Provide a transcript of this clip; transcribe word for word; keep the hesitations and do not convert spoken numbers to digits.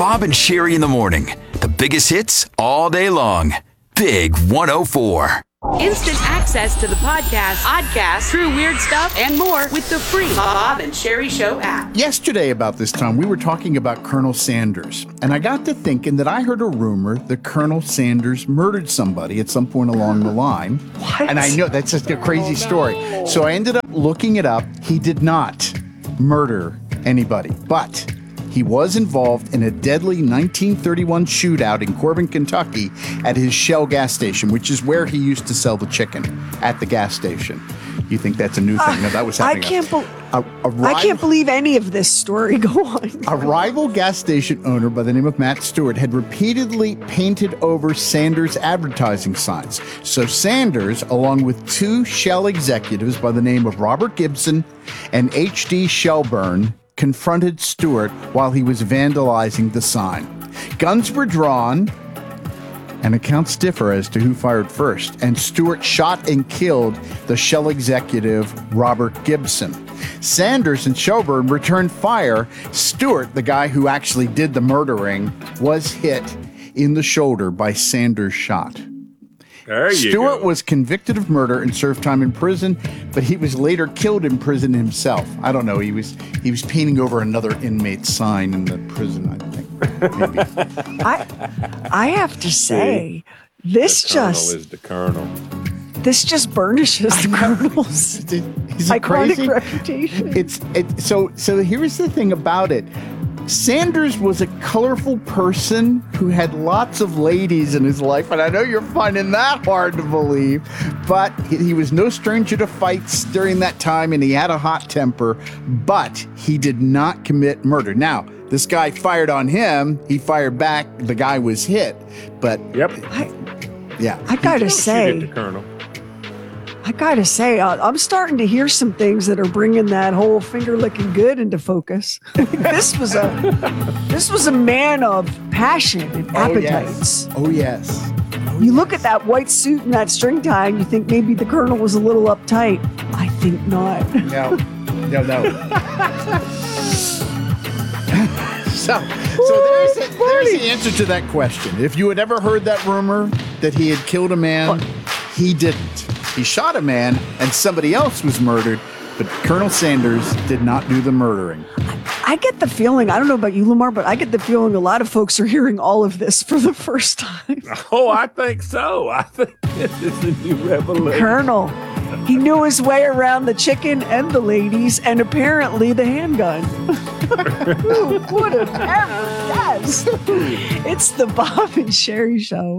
Bob and Sherry in the morning. The biggest hits all day long. Big one oh four. Instant access to the podcast, podcast, true weird stuff, and more with the free Bob and Sherry Show app. Yesterday about this time, we were talking about Colonel Sanders, and I got to thinking that I heard a rumor that Colonel Sanders murdered somebody at some point along the line. What? And I know that's just a crazy story. So I ended up looking it up. He did not murder anybody, but he was involved in a deadly nineteen thirty-one shootout in Corbin, Kentucky at his Shell gas station, which is where he used to sell the chicken, at the gas station. You think that's a new thing? Uh, no, that was I happening. can't, be- a, a rival, I can't believe any of this story. Go on. A rival gas station owner by the name of Matt Stewart had repeatedly painted over Sanders' advertising signs. So Sanders, along with two Shell executives by the name of Robert Gibson and H D Shelburne, confronted Stewart while he was vandalizing the sign. Guns were drawn, and accounts differ as to who fired first, and Stewart shot and killed the Shell executive Robert Gibson. Sanders and Shelburne returned fire. Stewart, the guy who actually did the murdering, was hit in the shoulder by Sanders' shot. There you Stewart go. was convicted of murder and served time in prison, but he was later killed in prison himself. I don't know. He was he was painting over another inmate's sign in the prison, I think. Maybe. I, I have to say, this The colonel just is the colonel. this just burnishes the colonel's Is it iconic crazy? reputation. It's it, so so. Here's the thing about it. Sanders was a colorful person who had lots of ladies in his life, and I know you're finding that hard to believe, but he, he was no stranger to fights during that time, and he had a hot temper, but he did not commit murder. Now, this guy fired on him, he fired back, the guy was hit, but Yep. I, yeah. I gotta Shoot at say, the colonel. I gotta say, uh, I'm starting to hear some things that are bringing that whole finger licking good into focus. this was a this was a man of passion and appetites. Oh, yes. Oh, You yes. look at that white suit and that string tie, and you think maybe the colonel was a little uptight. I think not. No, no, no. so, so there's, a, there's the answer to that question. If you had ever heard that rumor that he had killed a man, he didn't. He shot a man, and somebody else was murdered, but Colonel Sanders did not do the murdering. I get the feeling, I don't know about you, Lamar, but I get the feeling a lot of folks are hearing all of this for the first time. Oh, I think so. I think this is a new revelation. Colonel, he knew his way around the chicken and the ladies, and apparently the handgun. Who would have ever guessed? It's the Bob and Sherry Show.